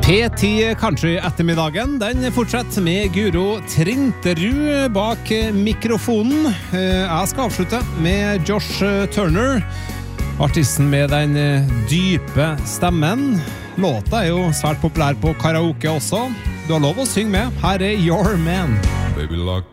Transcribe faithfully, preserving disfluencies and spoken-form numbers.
P-ti Country ettermiddagen, den fortsetter med Guro Trinterud bak mikrofonen. Jeg skal avslutte med Josh Turner, artisten med den dype stemmen. Låta er jo svært populær på karaoke også. Du har lov å synge med. Her er Your Man. Baby lock